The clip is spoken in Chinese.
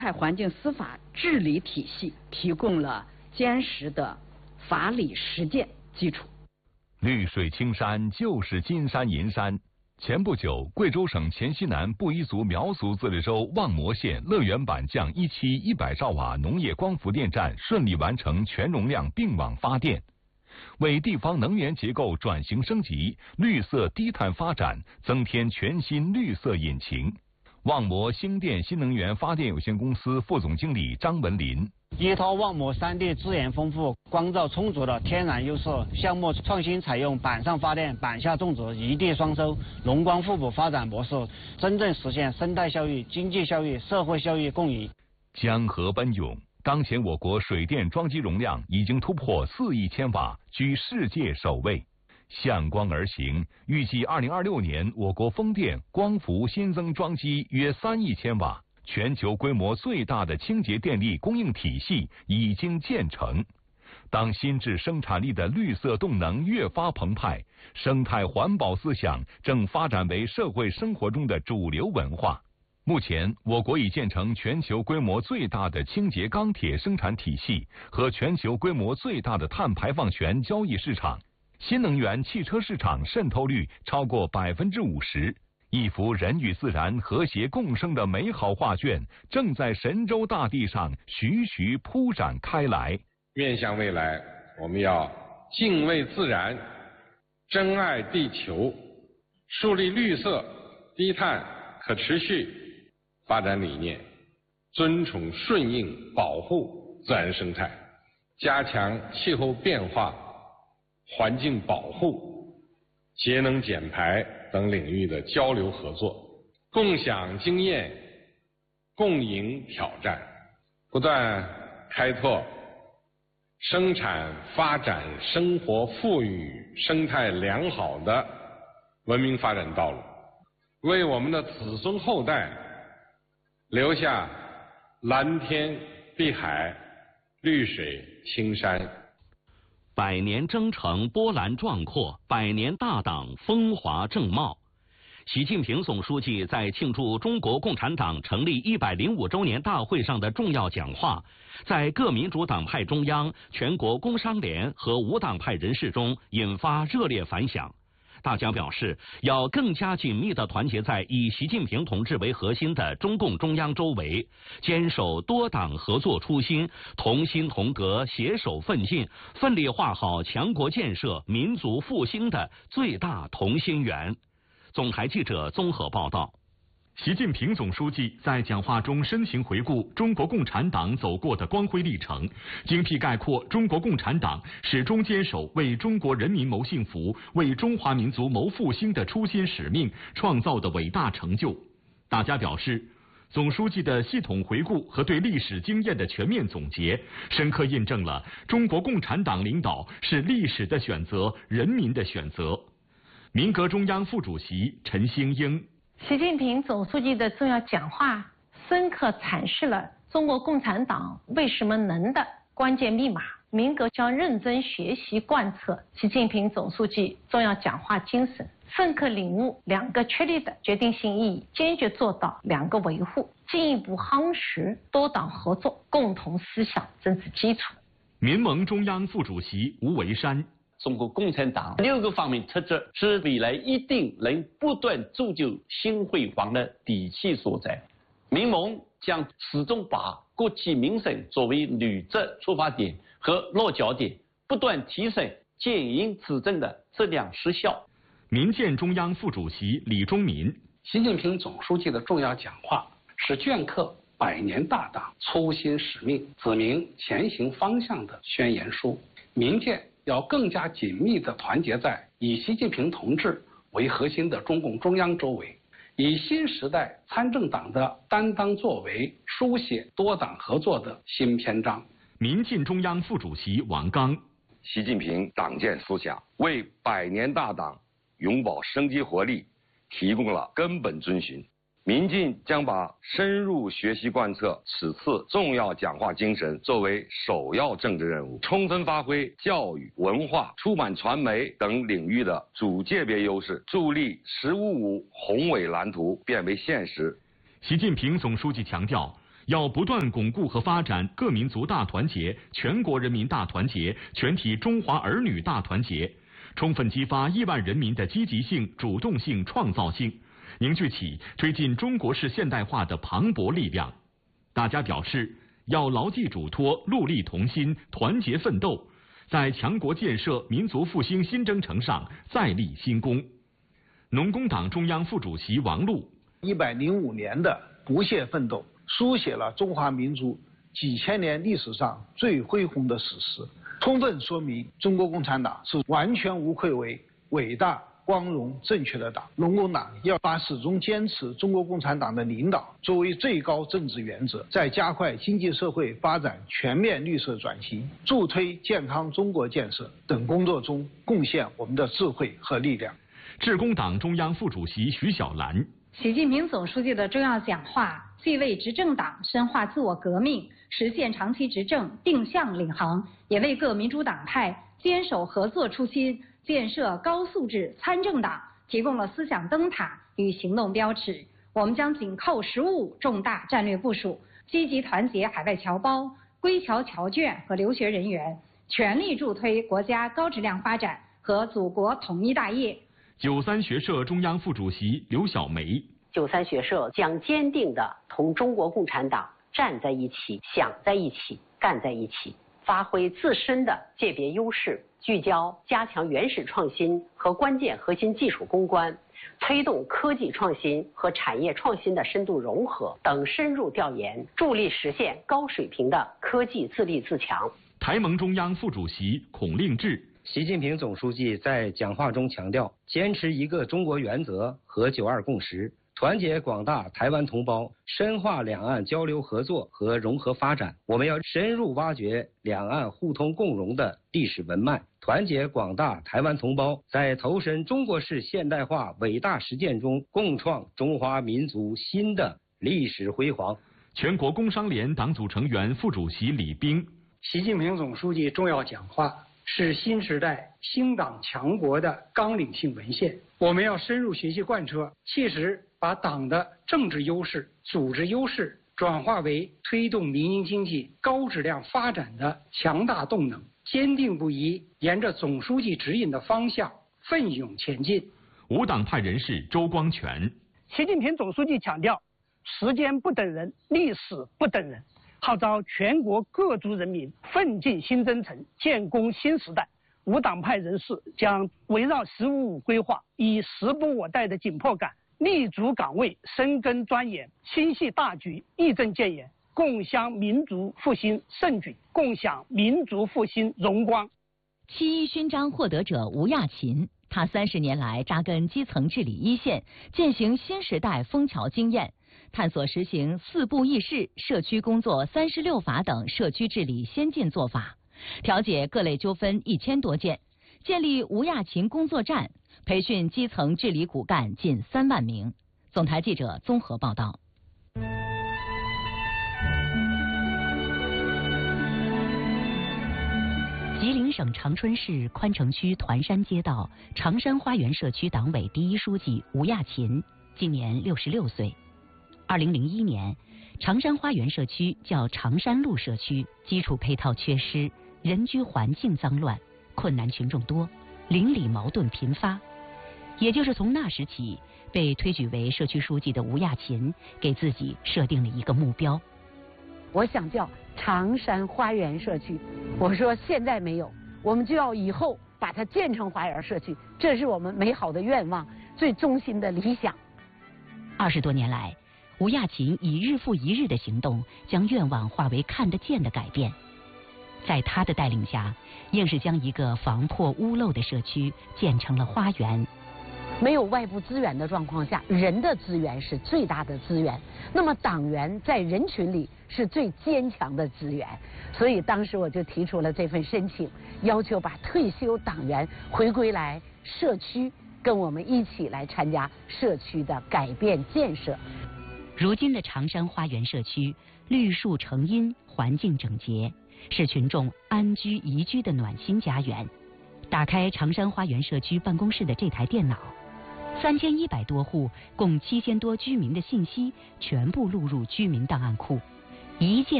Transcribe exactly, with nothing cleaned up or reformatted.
态环境司法治理体系提供了坚实的法理实践基础。 绿水青山就是金山银山。前不久，贵州省黔西南布依族苗族自治州望摩县乐源板匠一期一百兆瓦农业光伏电站顺利完成全容量并网发电，为地方能源结构转型升级、绿色低碳发展增添全新绿色引擎。望摩兴电新能源发电有限公司副总经理张文林。 依托望摩山地资源丰富、光照充足的天然优势，项目创新采用板上发电、板下种植、一地双收、农光互补发展模式，真正实现生态效益、经济效益、社会效益共赢。 江河奔涌，当前我国水电装机容量已经突破四亿千瓦，居世界首位。向光而行，预计二零二六年我国风电、光伏新增装机约三亿千瓦。全球规模最大的清洁电力供应体系已经建成。当新质生产力的绿色动能越发澎湃，生态环保思想正发展为社会生活中的主流文化。目前，我国已建成全球规模最大的清洁钢铁生产体系和全球规模最大的碳排放权交易市场，新能源汽车市场渗透率超过百分之五十。一幅人与自然和谐共生的美好画卷正在神州大地上徐徐铺展开来。 面向未来，我们要敬畏自然，珍爱地球，树立绿色、低碳、可持续发展理念，尊崇顺应保护自然生态，加强气候变化、环境保护、节能减排等领域的交流合作，共享经验，共赢挑战，不断开拓生产发展、生活富裕、生态良好的文明发展道路，为我们的子孙后代留下蓝天碧海、绿水青山。 百年征程波澜壮阔，百年大党风华正茂。习近平总书记在庆祝中国共产党成立一百零五周年大会上的重要讲话，在各民主党派中央、全国工商联和无党派人士中引发热烈反响。大家表示，要更加紧密地团结在以习近平同志为核心的中共中央周围，坚守多党合作初心，同心同德，携手奋进，奋力画好强国建设、民族复兴的最大同心圆。总台记者综合报道。 习近平总书记在讲话中深情回顾中国共产党走过的光辉历程，精辟概括中国共产党始终坚守为中国人民谋幸福、为中华民族谋复兴的初心使命创造的伟大成就。大家表示，总书记的系统回顾和对历史经验的全面总结，深刻印证了中国共产党领导是历史的选择、人民的选择。民革中央副主席陈兴英。 习近平总书记的重要讲话深刻阐释了中国共产党为什么能的关键密码。民革将认真学习贯彻习近平总书记重要讲话精神，深刻领悟两个确立的决定性意义，坚决做到两个维护，进一步夯实多党合作共同思想政治基础。 民盟中央副主席吴维山。 中国共产党六个方面特质是未来一定能不断铸就新辉煌的底气所在。民盟将始终把国计民生作为履职出发点和落脚点，不断提升建营执政的质量实效。 民建中央副主席李忠民。 习近平总书记的重要讲话是镌刻百年大党初心使命、指明前行方向的宣言书。民建要更加紧密地团结在以习近平同志为核心的中共中央周围，以新时代参政党的担当作为，书写多党合作的新篇章。 民进中央副主席王刚。 习近平党建思想为百年大党永葆生机活力提供了根本遵循。民进将把深入学习贯彻此次重要讲话精神作为首要政治任务，充分发挥教育、文化、出版传媒等领域的主界别优势，助力“十五五”宏伟蓝图变为现实。 习近平总书记强调， 要不断巩固和发展各民族大团结、全国人民大团结、全体中华儿女大团结，充分激发亿万人民的积极性、主动性、创造性，凝聚起推进中国式现代化的磅礴力量。大家表示，要牢记嘱托，戮力同心，团结奋斗，在强国建设、民族复兴新征程上再立新功。农工党中央副主席王璐， 一百零五年的不懈奋斗，书写了中华民族几千年历史上最恢宏的史实，充分说明中国共产党是完全无愧为伟大、光荣、正确的党。农工党要把始终坚持中国共产党的领导作为最高政治原则，在加快经济社会发展全面绿色转型、助推健康中国建设等工作中贡献我们的智慧和力量。 致公党中央副主席徐小兰， 习近平总书记的重要讲话，既为执政党深化自我革命、实现长期执政定向领航，也为各民主党派坚守合作初心、建设高素质参政党提供了思想灯塔与行动标尺。我们将紧扣“十五”重大战略部署，积极团结海外侨胞、归侨侨眷和留学人员，全力助推国家高质量发展和祖国统一大业。 九三学社中央副主席刘小梅， 九三学社将坚定地同中国共产党站在一起、想在一起、干在一起，发挥自身的界别优势，聚焦加强原始创新和关键核心技术攻关，推动科技创新和产业创新的深度融合等深入调研，助力实现高水平的科技自立自强。 台盟中央副主席孔令志， 习近平总书记在讲话中强调，坚持一个中国原则和九二共识，团结广大台湾同胞，深化两岸交流合作和融合发展。我们要深入挖掘两岸互通共荣的历史文脉，团结广大台湾同胞，在投身中国式现代化伟大实践中，共创中华民族新的历史辉煌。 全国工商联党组成员、副主席李斌， 习近平总书记重要讲话是新时代兴党强国的纲领性文献，我们要深入学习贯彻，切实把党的政治优势、组织优势转化为推动民营经济高质量发展的强大动能，坚定不移沿着总书记指引的方向奋勇前进。 无党派人士周光全， 习近平总书记强调，时间不等人，历史不等人，号召全国各族人民奋进新征程，建功新时代。无党派人士将围绕“十五五”规划，以时不我待的紧迫感，立足岗位，深耕钻研，心系大局，义正谏言，共襄民族复兴盛举，共享民族复兴荣光。 七一勋章获得者吴亚勤，他三十年来扎根基层治理一线，践行新时代枫桥经验，探索实行四部议事、社区工作三十六法等社区治理先进做法，调解各类纠纷一千多件，建立吴亚勤工作站，培训基层治理骨干近三万名。总台记者综合报道。吉林省长春市宽城区团山街道长山花园社区党委第一书记吴亚勤，今年六十六岁。二零零一年，长山花园社区叫长山路社区，基础配套缺失，人居环境脏乱，困难群众多，邻里矛盾频发。也就是从那时起，被推举为社区书记的吴亚勤，给自己设定了一个目标。 我想叫长山花园社区，我说现在没有，我们就要以后把它建成花园社区，这是我们美好的愿望，最衷心的理想。 二十多年来，吴亚勤以日复一日的行动，将愿望化为看得见的改变。在他的带领下，硬是将一个防破屋漏的社区建成了花园。 没有外部资源的状况下，人的资源是最大的资源。那么党员在人群里是最坚强的资源，所以当时我就提出了这份申请，要求把退休党员回归来社区，跟我们一起来参加社区的改变建设。 如今的长山花园社区绿树成荫，环境整洁，是群众安居宜居的暖心家园。打开长山花园社区办公室的这台电脑，三千一百多户共七千多居民的信息全部录入居民档案库， 一届